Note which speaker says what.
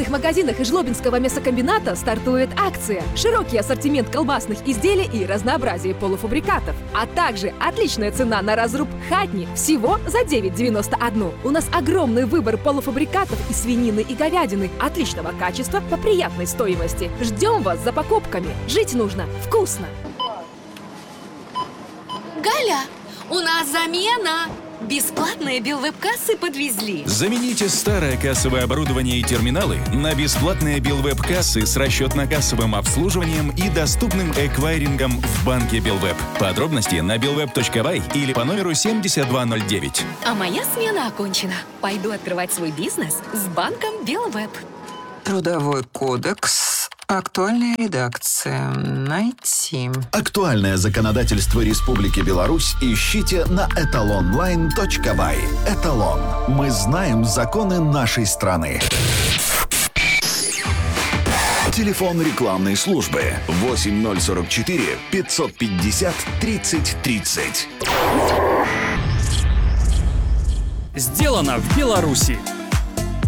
Speaker 1: строительных магазинах и Жлобинского мясокомбината стартует акция. Широкий ассортимент колбасных изделий и разнообразие полуфабрикатов. А также отличная цена на разруб хатни всего за 9,91. У нас огромный выбор полуфабрикатов и свинины, и говядины отличного качества по приятной стоимости. Ждем вас за покупками. Жить нужно вкусно.
Speaker 2: Галя, у нас замена! Бесплатные Билвеб-кассы подвезли.
Speaker 3: Замените старое кассовое оборудование и терминалы на бесплатные Билвеб-кассы с расчетно-кассовым обслуживанием и доступным эквайрингом в банке Билвеб. Подробности на bilweb.by или по номеру 7209.
Speaker 2: А моя смена окончена. Пойду открывать свой бизнес с банком Билвеб.
Speaker 4: Трудовой кодекс. Актуальная редакция. Найти.
Speaker 5: Актуальное законодательство Республики Беларусь ищите на etalonline.by. Эталон. Мы знаем законы нашей страны. Телефон рекламной службы 8044 550 30 30.
Speaker 6: Сделано в Беларуси.